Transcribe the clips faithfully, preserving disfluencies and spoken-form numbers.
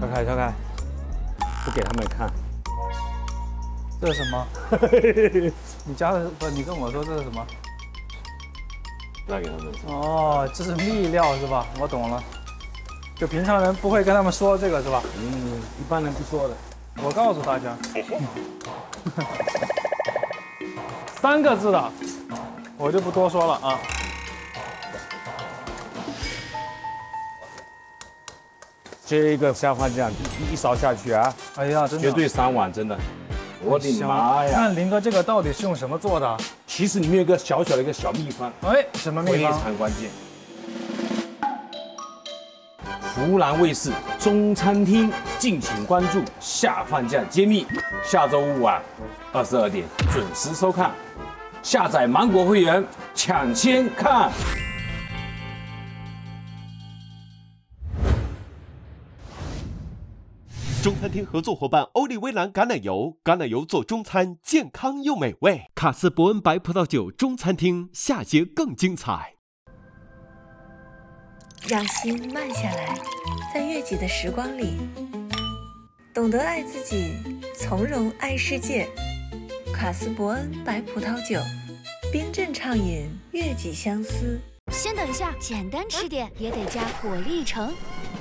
开敲开，不给他们看。 这是什么？你加的不？你跟我说这是什么？ 不要给他们看。 哦，这是秘料是吧？我懂了。就平常人不会跟他们说这个是吧？ 嗯，一般人不说的。 我告诉大家，三个字的，我就不多说了啊。 这个下饭酱一勺下去啊， 哎呀，真的绝对三碗，真的。我的妈呀！ 看林哥这个到底是用什么做的？ 其实里面有个小小的一个小秘方， 哎，什么秘非方？ 常关键。湖南卫视中餐厅，敬请关注下饭酱揭秘，下周五晚二十二点准时收看。下载芒果会员，抢先看。 中餐厅合作伙伴欧丽薇兰橄榄油，橄榄油做中餐健康又美味。卡斯伯恩白葡萄酒中餐厅下节更精彩。 让心慢下来，在悦己的时光里，懂得爱自己，从容爱世界。卡斯伯恩白葡萄酒，冰镇畅饮，悦己相思。 先等一下，简单吃点也得加果粒橙。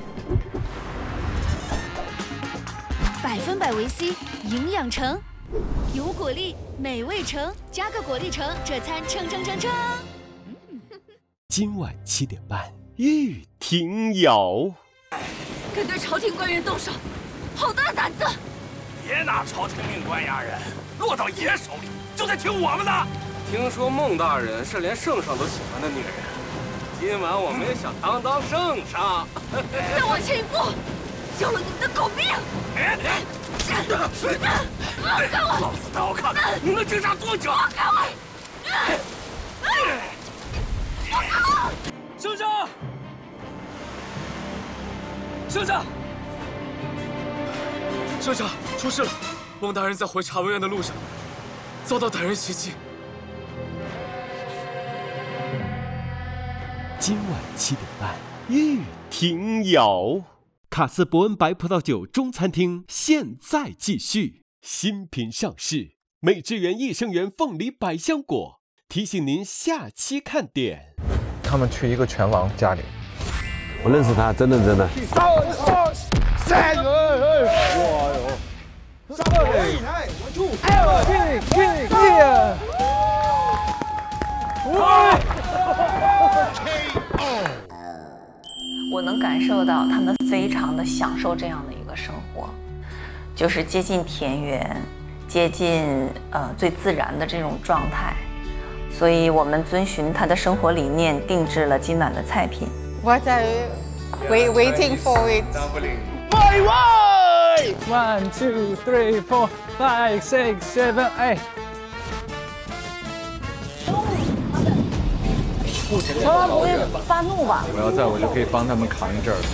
百分百维 C， 营养橙，有果粒，美味橙，加个果粒橙，这餐撑撑撑撑。 今晚七点半，玉婷瑶。 敢对朝廷官员动手，好大胆子！ 别拿朝廷命官压人，落到爷手里就得听我们的。听说孟大人是连圣上都喜欢的女人，今晚我们也想当当圣上。 再往前一步，要了你们的狗命！ 老子倒要看看你能挣扎多久！ 放开我！ 圣上，圣上， 圣上，出事了！孟大人在回察文院的路上遭到歹人袭击。 今晚七点半，玉婷瑶。卡斯伯恩白葡萄酒中餐厅现在继续，新品上市，美汁源益生元凤梨百香果，提醒您下期看点。 他们去一个拳王家里， 我认识他，真的真的。 三个，哇哟，三个，哎，我出，哎，进进哇！ 我能感受到他们非常的享受这样的一个生活，就是接近田园，接近呃最自然的这种状态。所以我们遵循他的生活理念，定制了今晚的菜品。 What are you wait, waiting for it? My way! One, two, three, four, five, six, seven, eight. 他们不会发怒吧？ 我要在我就可以帮他们扛一阵儿。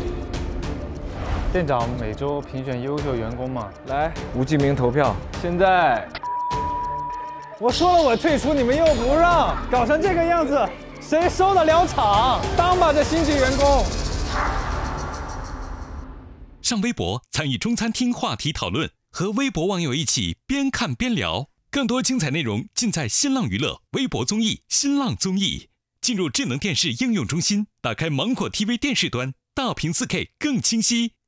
店长每周评选优秀员工嘛，来， 吴继明投票。 现在我说了我退出，你们又不让，搞成这个样子，谁收得了场？当吧这新级员工。 上微博参与中餐厅话题讨论，和微博网友一起边看边聊。更多精彩内容尽在新浪娱乐微博综艺新浪综艺。进入智能电视应用中心，打开芒果 T V 电视端，大屏 四 K 更清晰。